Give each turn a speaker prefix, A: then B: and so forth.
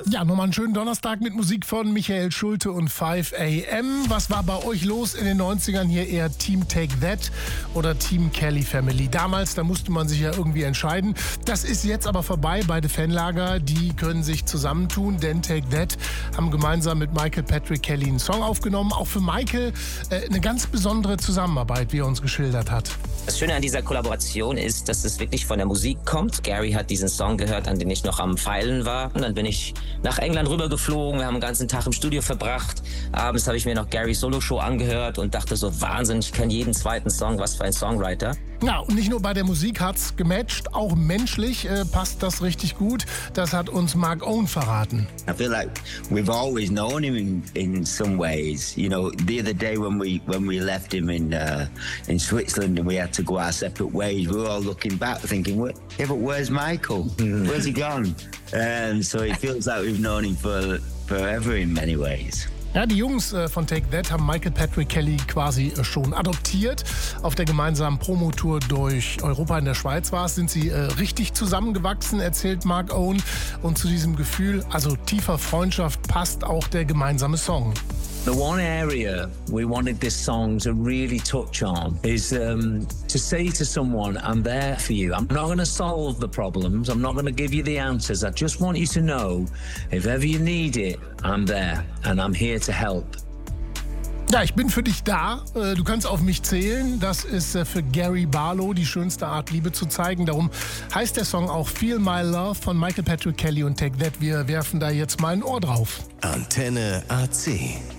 A: Ja, nochmal einen schönen Donnerstag mit Musik von Michael Schulte und 5 AM. Was war bei euch los in den 90ern? Hier eher Team Take That oder Team Kelly Family? Damals, da musste man sich ja irgendwie entscheiden. Das ist jetzt aber vorbei. Beide Fanlager, die können sich zusammentun, denn Take That haben gemeinsam mit Michael Patrick Kelly einen Song aufgenommen. Auch für Michael eine ganz besondere Zusammenarbeit, wie er uns geschildert hat.
B: Das Schöne an dieser Kollaboration ist, dass es wirklich von der Musik kommt. Gary hat diesen Song gehört, an den ich noch am Feilen war. Und dann bin ich nach England rübergeflogen. Wir haben den ganzen Tag im Studio verbracht. Abends habe ich mir noch Garys Solo-Show angehört und dachte so, Wahnsinn, ich kenne jeden zweiten Song, was für ein Songwriter.
A: Ja, und nicht nur bei der Musik hat's gematcht, auch menschlich passt das richtig gut. Das hat uns Mark Owen verraten.
C: I feel like we've always known him in some ways. You know, the other day when we left him in Switzerland and we had to go our separate ways, we were all looking back thinking, yeah, but where's Michael? Where's he gone? So it feels like we've known him forever in many ways.
A: Ja, die Jungs von Take That haben Michael Patrick Kelly quasi schon adoptiert. Auf der gemeinsamen Promotour durch Europa in der Schweiz sind sie richtig zusammengewachsen, erzählt Mark Owen. Und zu diesem Gefühl, also tiefer Freundschaft, passt auch der gemeinsame Song.
D: The one area we wanted this song to really touch on is to say to someone, I'm there for you. I'm not going to solve the problems. I'm not going to give you the answers. I just want you to know, if ever you need it, I'm there and I'm here to help.
A: Ja, ich bin für dich da. Du kannst auf mich zählen. Das ist für Gary Barlow die schönste Art, Liebe zu zeigen. Darum heißt der Song auch Feel My Love von Michael Patrick Kelly und Take That. Wir werfen da jetzt mal ein Ohr drauf.
E: Antenne AC.